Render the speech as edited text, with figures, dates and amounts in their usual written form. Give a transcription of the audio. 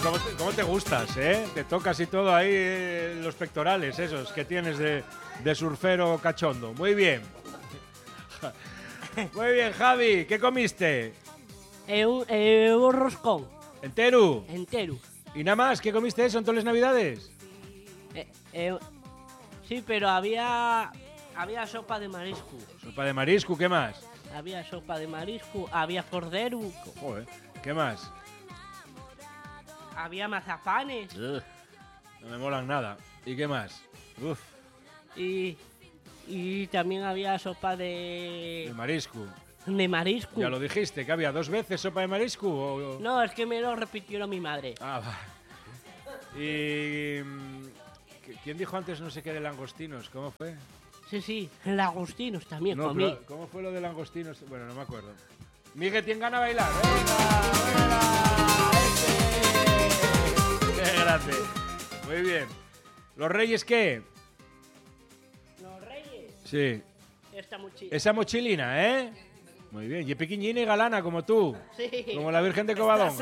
¿Cómo te gustas, eh? Te tocas y todo ahí los pectorales esos que tienes de surfero cachondo. Muy bien. Muy bien, Javi. ¿Qué comiste? Un roscón. ¿Entero? Entero. ¿Y nada más? ¿Qué comiste eso en todas las navidades? Sí, pero había sopa de marisco. Sopa de marisco, ¿qué más? Había sopa de marisco, había cordero, Joder, ¿qué más? había mazapanes Ugh, no me molan nada. ¿Y qué más? Uf, y también había sopa de marisco. de marisco. Ya lo dijiste, que había 2 veces sopa de marisco. No, es que me lo repitió mi madre. Ah, va. Y... ¿quién dijo antes no sé qué de langostinos? ¿Cómo fue? Sí, lagostinos también No, comí. pero ¿cómo fue lo de langostinos? Bueno, no me acuerdo. Miguel, ¿tiene ganas de bailar? ¡Venga! ¡Qué grande! Muy bien. ¿Los Reyes qué? Los Reyes. Sí. Esta mochila. Esa mochilina, ¿eh? Muy bien. Y pequeñina y galana como tú. Sí. Como la Virgen de Covadonga.